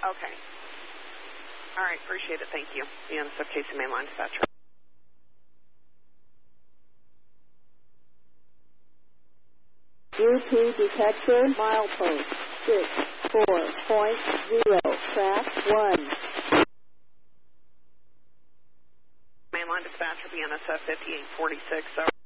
Okay. All right, appreciate it. Thank you. BNSF Casey Mainline Dispatcher. UP detector, milepost 64.0, track 1. Mainline Dispatcher, BNSF 5846.